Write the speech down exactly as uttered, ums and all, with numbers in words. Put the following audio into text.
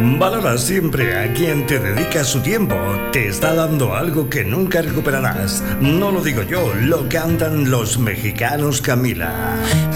Valora siempre a quien te dedica su tiempo. Te está dando algo que nunca recuperarás. No lo digo yo, lo cantan los mexicanos Camila.